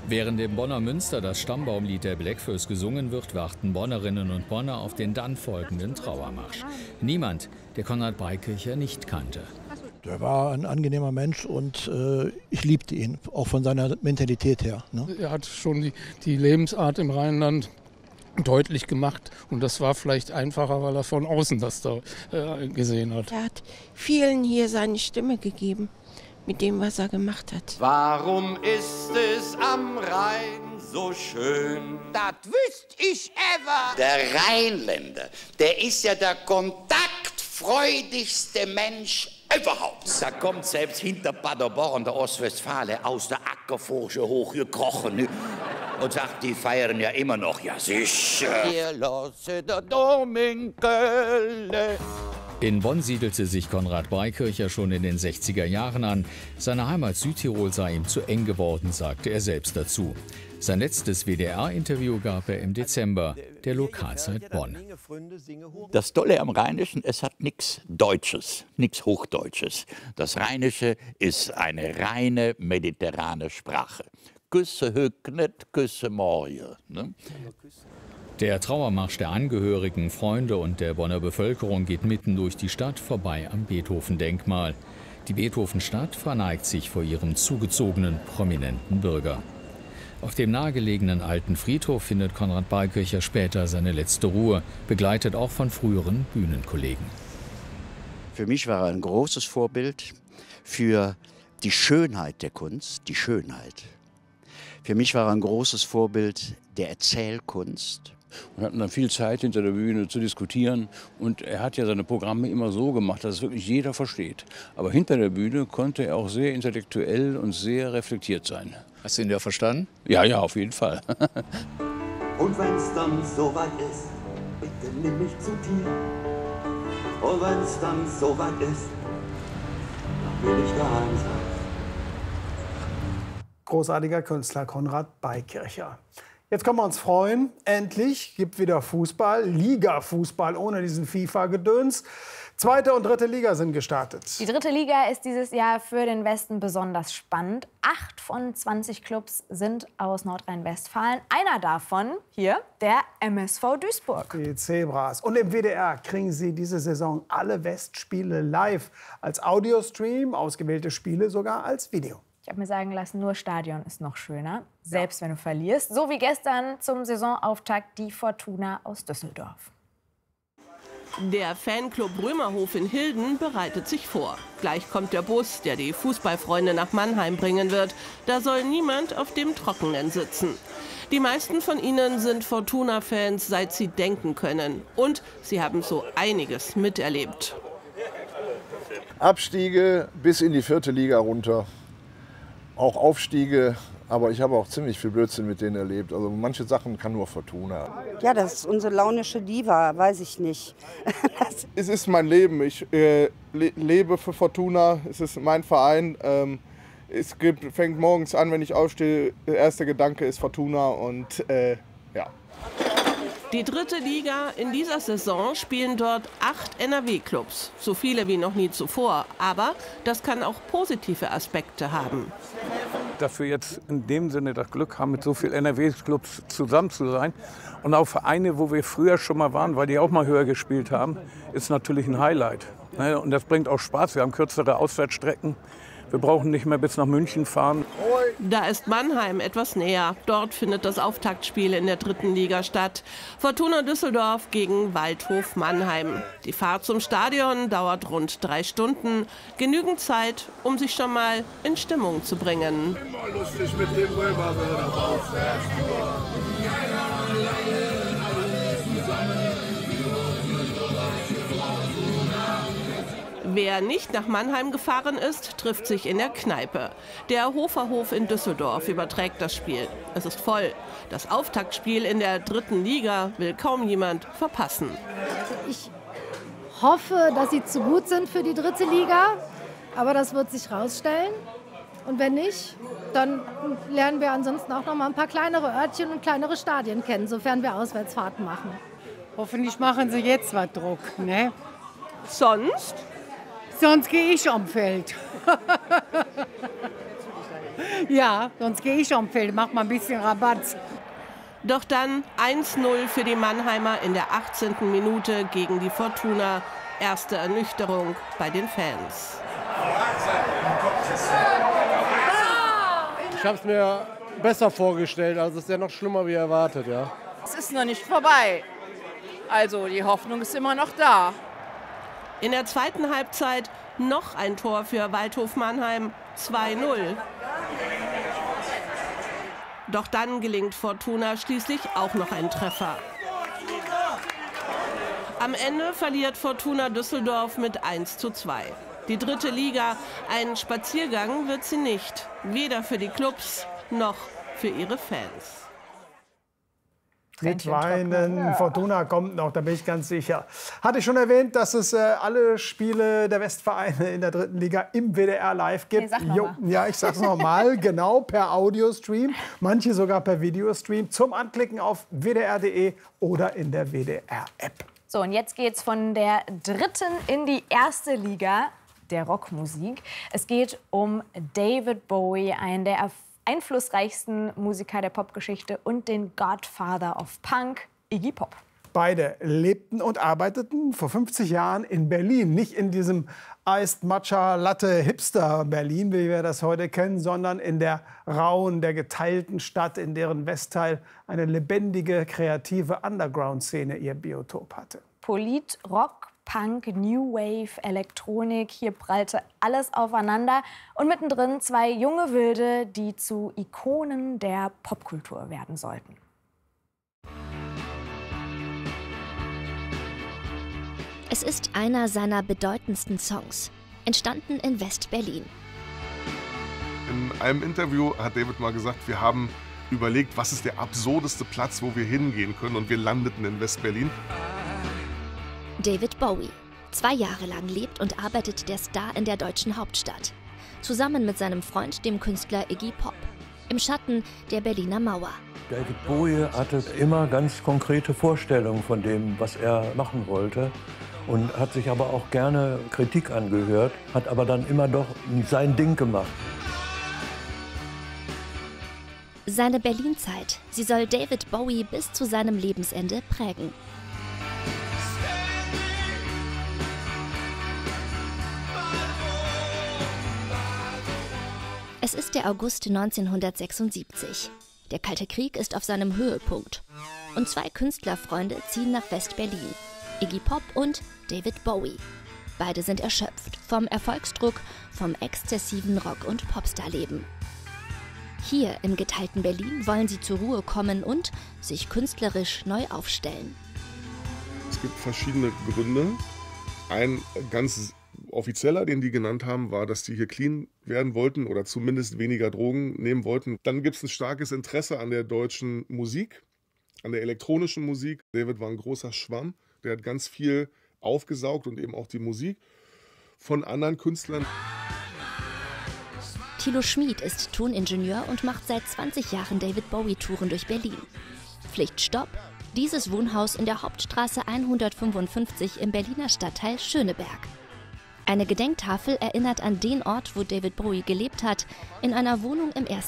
Während im Bonner Münster das Stammbaumlied der Bläckfürs gesungen wird, warten Bonnerinnen und Bonner auf den dann folgenden Trauermarsch. Niemand, der Konrad Beikircher nicht kannte. Der war ein angenehmer Mensch und ich liebte ihn, auch von seiner Mentalität her. Ne? Er hat schon die Lebensart im Rheinland deutlich gemacht und das war vielleicht einfacher, weil er von außen das da gesehen hat. Er hat vielen hier seine Stimme gegeben mit dem, was er gemacht hat. Warum ist es am Rhein so schön? Das wüsste ich ever. Der Rheinländer, der ist ja der kontaktfreudigste Mensch überhaupt. Da kommt selbst hinter Paderborn, der Ostwestfale, aus der Ackerforsche hochgekrochen. Und sagt, die feiern ja immer noch. Ja, sicher. Hier lasse der Dom in Köln. In Bonn siedelte sich Konrad Beikircher schon in den 60er Jahren an. Seine Heimat Südtirol sei ihm zu eng geworden, sagte er selbst dazu. Sein letztes WDR-Interview gab er im Dezember der Lokalzeit Bonn. Das Tolle am Rheinischen, es hat nichts Deutsches, nichts Hochdeutsches. Das Rheinische ist eine reine mediterrane Sprache. Küsse hücknet, küsse morje. Ne? Der Trauermarsch der Angehörigen, Freunde und der Bonner Bevölkerung geht mitten durch die Stadt vorbei am Beethoven-Denkmal. Die Beethoven-Stadt verneigt sich vor ihrem zugezogenen, prominenten Bürger. Auf dem nahegelegenen alten Friedhof findet Konrad Beikircher später seine letzte Ruhe, begleitet auch von früheren Bühnenkollegen. Für mich war er ein großes Vorbild für die Schönheit der Kunst, die Schönheit. Für mich war er ein großes Vorbild der Erzählkunst. Wir hatten dann viel Zeit hinter der Bühne zu diskutieren und er hat ja seine Programme immer so gemacht, dass es wirklich jeder versteht. Aber hinter der Bühne konnte er auch sehr intellektuell und sehr reflektiert sein. Hast du ihn ja verstanden? Ja, auf jeden Fall. Und wenn's dann soweit ist, bitte nimm mich zu dir. Und wenn's dann soweit ist, dann will ich daheim sein. Großartiger Künstler Konrad Beikircher. Jetzt können wir uns freuen, endlich gibt wieder Fußball, Liga-Fußball ohne diesen FIFA-Gedöns. 2. und 3. Liga sind gestartet. Die 3. Liga ist dieses Jahr für den Westen besonders spannend. 8 von 20 Clubs sind aus Nordrhein-Westfalen. Einer davon hier, der MSV Duisburg. Die Zebras. Und im WDR kriegen Sie diese Saison alle Westspiele live als Audiostream, ausgewählte Spiele sogar als Video. Ich habe mir sagen lassen, nur Stadion ist noch schöner, selbst wenn du verlierst. So wie gestern zum Saisonauftakt die Fortuna aus Düsseldorf. Der Fanclub Römerhof in Hilden bereitet sich vor. Gleich kommt der Bus, der die Fußballfreunde nach Mannheim bringen wird. Da soll niemand auf dem Trockenen sitzen. Die meisten von ihnen sind Fortuna-Fans, seit sie denken können. Und sie haben so einiges miterlebt. Abstiege bis in die 4. Liga runter. Auch Aufstiege, aber ich habe auch ziemlich viel Blödsinn mit denen erlebt. Also manche Sachen kann nur Fortuna. Ja, das ist unsere launische Diva, weiß ich nicht. Es ist mein Leben. Ich lebe für Fortuna. Es ist mein Verein. Fängt morgens an, wenn ich aufstehe. Der erste Gedanke ist Fortuna und ja. Die 3. Liga, in dieser Saison spielen dort 8 NRW-Clubs. So viele wie noch nie zuvor. Aber das kann auch positive Aspekte haben. Dass wir jetzt in dem Sinne das Glück haben, mit so vielen NRW-Clubs zusammen zu sein. Und auch Vereine, wo wir früher schon mal waren, weil die auch mal höher gespielt haben, ist natürlich ein Highlight. Und das bringt auch Spaß. Wir haben kürzere Auswärtsstrecken. Wir brauchen nicht mehr bis nach München fahren. Da ist Mannheim etwas näher. Dort findet das Auftaktspiel in der 3. Liga statt. Fortuna Düsseldorf gegen Waldhof Mannheim. Die Fahrt zum Stadion dauert rund 3 Stunden. Genügend Zeit, um sich schon mal in Stimmung zu bringen. Immer lustig mit dem Römer, wenn er aufwärts. Wer nicht nach Mannheim gefahren ist, trifft sich in der Kneipe. Der Hoferhof in Düsseldorf überträgt das Spiel. Es ist voll. Das Auftaktspiel in der 3. Liga will kaum jemand verpassen. Ich hoffe, dass sie zu gut sind für die 3. Liga, aber das wird sich rausstellen. Und wenn nicht, dann lernen wir ansonsten auch noch mal ein paar kleinere Örtchen und kleinere Stadien kennen, sofern wir Auswärtsfahrten machen. Hoffentlich machen sie jetzt was Druck, ne? Sonst? Sonst gehe ich am Feld. Ja, sonst gehe ich am Feld, mach mal ein bisschen Rabatz. Doch dann 1:0 für die Mannheimer in der 18. Minute gegen die Fortuna. Erste Ernüchterung bei den Fans. Ich habe es mir besser vorgestellt, also es ist ja noch schlimmer wie erwartet, ja. Es ist noch nicht vorbei. Also die Hoffnung ist immer noch da. In der zweiten Halbzeit noch ein Tor für Waldhof Mannheim, 2:0. Doch dann gelingt Fortuna schließlich auch noch ein Treffer. Am Ende verliert Fortuna Düsseldorf mit 1:2. Die 3. Liga, ein Spaziergang wird sie nicht. Weder für die Clubs noch für ihre Fans. Mit Weinen, Fortuna kommt noch, da bin ich ganz sicher. Hatte ich schon erwähnt, dass es alle Spiele der Westvereine in der 3. Liga im WDR live gibt? Nee, sag noch mal. Ja, ich sag's noch mal, genau, per Audiostream, manche sogar per Videostream, zum Anklicken auf wdr.de oder in der WDR-App. So, und jetzt geht's von der 3. in die 1. Liga der Rockmusik. Es geht um David Bowie, einen der einflussreichsten Musiker der Popgeschichte und den Godfather of Punk, Iggy Pop. Beide lebten und arbeiteten vor 50 Jahren in Berlin. Nicht in diesem Iced Matcha Latte Hipster Berlin, wie wir das heute kennen, sondern in der rauen, der geteilten Stadt, in deren Westteil eine lebendige, kreative Underground-Szene ihr Biotop hatte. Polit, Rock, Punk, New Wave, Elektronik, hier prallte alles aufeinander. Und mittendrin 2 junge Wilde, die zu Ikonen der Popkultur werden sollten. Es ist einer seiner bedeutendsten Songs, entstanden in West-Berlin. In einem Interview hat David mal gesagt, wir haben überlegt, was ist der absurdeste Platz, wo wir hingehen können, und wir landeten in West-Berlin. David Bowie. 2 Jahre lang lebt und arbeitet der Star in der deutschen Hauptstadt. Zusammen mit seinem Freund, dem Künstler Iggy Pop. Im Schatten der Berliner Mauer. David Bowie hatte immer ganz konkrete Vorstellungen von dem, was er machen wollte. Und hat sich aber auch gerne Kritik angehört, hat aber dann immer doch sein Ding gemacht. Seine Berlin-Zeit, sie soll David Bowie bis zu seinem Lebensende prägen. Es ist der August 1976. Der Kalte Krieg ist auf seinem Höhepunkt. Und 2 Künstlerfreunde ziehen nach West-Berlin. Iggy Pop und David Bowie. Beide sind erschöpft vom Erfolgsdruck, vom exzessiven Rock- und Popstar-Leben. Hier im geteilten Berlin wollen sie zur Ruhe kommen und sich künstlerisch neu aufstellen. Es gibt verschiedene Gründe. Ein ganz offizieller, den die genannt haben, war, dass die hier clean werden wollten oder zumindest weniger Drogen nehmen wollten. Dann gibt es ein starkes Interesse an der deutschen Musik, an der elektronischen Musik. David war ein großer Schwamm. Der hat ganz viel aufgesaugt und eben auch die Musik von anderen Künstlern. Thilo Schmid ist Toningenieur und macht seit 20 Jahren David Bowie-Touren durch Berlin. Pflichtstopp: dieses Wohnhaus in der Hauptstraße 155 im Berliner Stadtteil Schöneberg. Eine Gedenktafel erinnert an den Ort, wo David Bowie gelebt hat, in einer Wohnung im 1.